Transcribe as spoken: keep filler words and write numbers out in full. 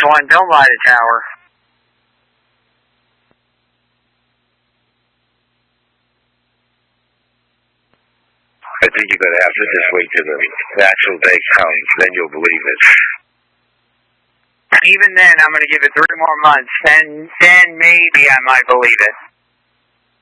one, don't buy the tower. I think you're going to have to just wait till the actual day comes, then you'll believe it. Even then, I'm going to give it three more months, then, then maybe I might believe it.